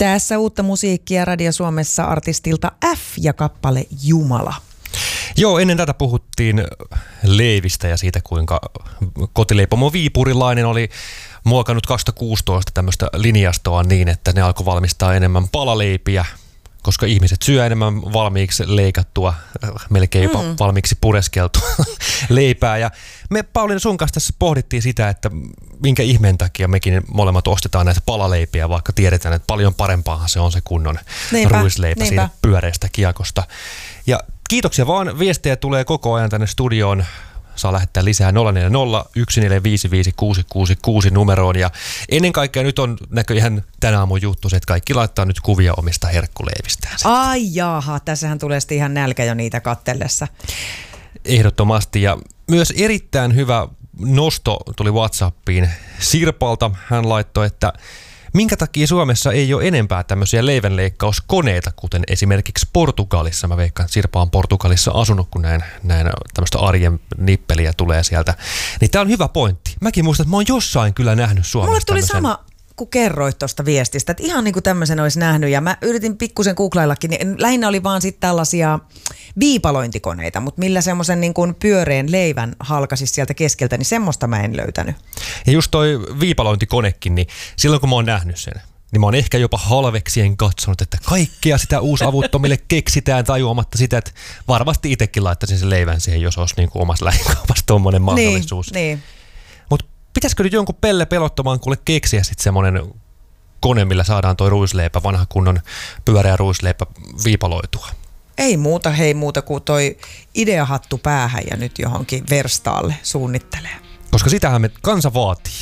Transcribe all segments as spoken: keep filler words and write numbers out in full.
Tässä uutta musiikkia Radio Suomessa artistilta F ja kappale Jumala. Joo, ennen tätä puhuttiin leivistä ja siitä, kuinka kotileipomo Viipurilainen oli muokannut kaksituhattakuusitoista tämmöistä linjastoa niin, että ne alkoi valmistaa enemmän palaleipiä, koska ihmiset syö enemmän valmiiksi leikattua, melkein jopa mm. valmiiksi pureskeltua leipää. Ja me Pauliina sun kanssa tässä pohdittiin sitä, että minkä ihmeen takia mekin molemmat ostetaan näitä palaleipiä, vaikka tiedetään, että paljon parempaahan se on se kunnon niinpä, ruisleipä niinpä. Siitä pyöreästä kiekosta. Ja kiitoksia vaan, viestejä tulee koko ajan tänne studioon. Saa lähettää lisää nolla neljä nolla yksi neljä viisi viisi kuusi kuusi kuusi numeroon. Ja ennen kaikkea nyt on näköjään tänä aamun juttu se, että kaikki laittaa nyt kuvia omista herkkuleivistään. Ai jaha, tässähän tulee sitten ihan nälkä jo niitä kattellessa. Ehdottomasti, ja myös erittäin hyvä nosto tuli WhatsAppiin Sirpalta. Hän laittoi, että minkä takia Suomessa ei ole enempää tämmöisiä leivänleikkauskoneita, kuten esimerkiksi Portugalissa. Mä veikkaan, että Sirpa on Portugalissa asunut, kun näin, näin tämmöistä arjen nippeliä tulee sieltä. Niin tää on hyvä pointti. Mäkin muistan, että mä oon jossain kyllä nähnyt Suomessa. Mulle tuli tämmösen... sama, kun kerroit tuosta viestistä, että ihan niin kuin tämmöisen olisi nähnyt. Ja mä yritin pikkusen googlaillakin, niin lähinnä oli vaan sitten tällaisia viipalointikoneita, mutta millä semmoisen niin kuin pyöreän leivän halkaisi sieltä keskeltä, niin semmoista mä en löytänyt. Ja just toi viipalointikonekin, niin silloin kun mä oon nähnyt sen, niin mä oon ehkä jopa halveksien katsonut, että kaikkea sitä uusavuttomille keksitään tajuamatta sitä, että varmasti itsekin laittaisin sen leivän siihen, jos olisi niin kuin omassa lähikaupassa tommoinen mahdollisuus. Niin, niin. Mutta pitäisikö nyt jonkun pelle pelottamaan kuule keksiä sitten semmoinen kone, millä saadaan toi ruisleipä, vanha kunnon pyöreä ruisleipä viipaloitua? Ei muuta, hei muuta kuin toi ideahattu päähän ja nyt johonkin verstaalle suunnittelee. Koska sitähän me kansa vaatii.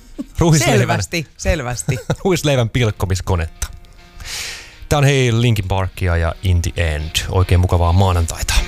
selvästi, selvästi. Ruisleivän pilkkomiskonetta. Tää on hei Linkin Parkia ja In the End. Oikein mukavaa maanantaita.